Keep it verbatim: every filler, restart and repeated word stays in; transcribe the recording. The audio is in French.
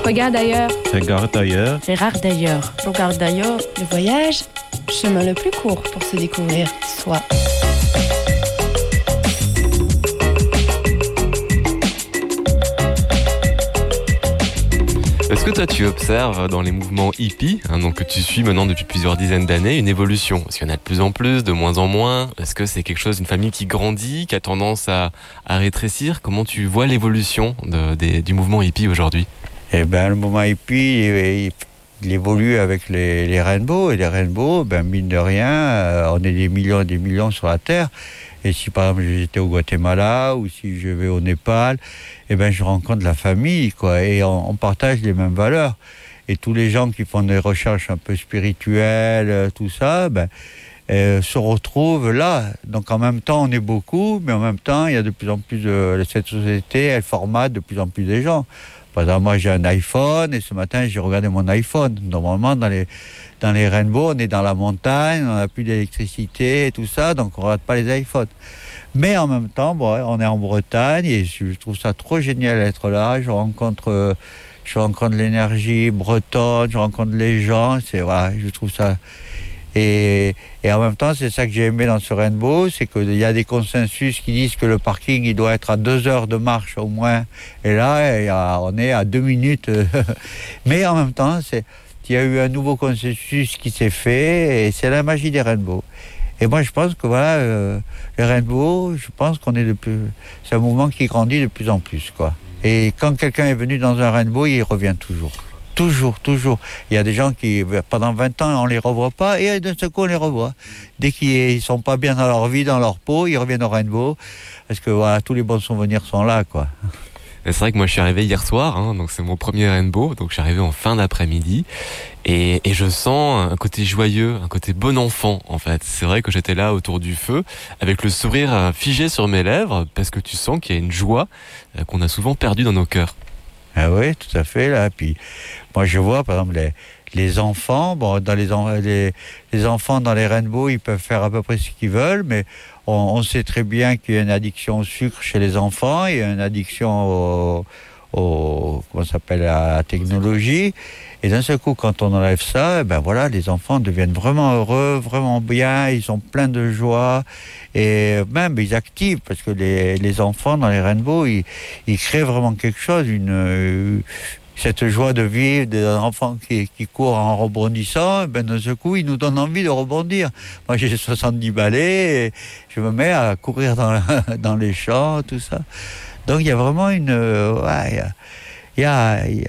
Regarde ailleurs. Regarde ailleurs. Regarde ailleurs. Regarde ailleurs. Le voyage, chemin le plus court pour se découvrir soi. Est-ce que toi tu observes dans les mouvements hippies, hein, donc que tu suis maintenant depuis plusieurs dizaines d'années, une évolution? Est-ce qu'il y en a de plus en plus, de moins en moins? Est-ce que c'est quelque chose, une famille qui grandit, qui a tendance à, à rétrécir? Comment tu vois l'évolution de, des, du mouvement hippie aujourd'hui? Eh ben, le mouvement hippie, il, il évolue avec les, les rainbows. Et les rainbows, ben, mine de rien, euh, on est des millions et des millions sur la Terre. Et si par exemple j'étais au Guatemala ou si je vais au Népal, eh ben, je rencontre la famille, quoi. Et on, on partage les mêmes valeurs. Et tous les gens qui font des recherches un peu spirituelles, tout ça, ben, euh, se retrouvent là. Donc en même temps, on est beaucoup, mais en même temps, il y a de plus en plus de... Cette société, elle formate de plus en plus des gens. Par exemple, moi j'ai un iPhone et ce matin j'ai regardé mon iPhone. Normalement, dans les, dans les rainbows, on est dans la montagne, on n'a plus d'électricité et tout ça, donc on ne regarde pas les iPhones. Mais en même temps, bon, on est en Bretagne et je trouve ça trop génial d'être là. Je rencontre, je rencontre l'énergie bretonne, je rencontre les gens, c'est, voilà, je trouve ça... Et, et en même temps, c'est ça que j'ai aimé dans ce rainbow, c'est qu'il y a des consensus qui disent que le parking, il doit être à deux heures de marche au moins. Et là, il y a, on est à deux minutes. Mais en même temps, c'est, il y a eu un nouveau consensus qui s'est fait et c'est la magie des rainbows. Et moi, je pense que voilà, euh, le rainbow, je pense qu'on est de plus, c'est un mouvement qui grandit de plus en plus, quoi. Et quand quelqu'un est venu dans un rainbow, il revient toujours. Toujours, toujours. Il y a des gens qui, pendant vingt ans, on ne les revoit pas, et d'un seul coup, on les revoit. Dès qu'ils ne sont pas bien dans leur vie, dans leur peau, ils reviennent au rainbow, parce que voilà, tous les bons souvenirs sont là, quoi. Et c'est vrai que moi, je suis arrivé hier soir, hein, donc c'est mon premier rainbow, donc je suis arrivé en fin d'après-midi, et, et je sens un côté joyeux, un côté bon enfant, en fait. C'est vrai que j'étais là autour du feu, avec le sourire figé sur mes lèvres, parce que tu sens qu'il y a une joie qu'on a souvent perdue dans nos cœurs. Ah oui, tout à fait, là. Puis, moi, je vois, par exemple, les, les enfants, bon, dans les, les, les enfants dans les rainbows, ils peuvent faire à peu près ce qu'ils veulent, mais on, on sait très bien qu'il y a une addiction au sucre chez les enfants, il y a une addiction au, au comment ça s'appelle, à la technologie. Et d'un seul coup, quand on enlève ça, ben voilà, les enfants deviennent vraiment heureux, vraiment bien, ils sont pleins de joie, et même ils activent, parce que les, les enfants dans les rainbows, ils, ils créent vraiment quelque chose, une, cette joie de vivre, des enfants qui, qui courent en rebondissant, ben d'un seul coup, ils nous donnent envie de rebondir. Moi, j'ai soixante-dix balais, et je me mets à courir dans, la, dans les champs, tout ça. Donc, il y a vraiment une... Ouais, il y a, il y a,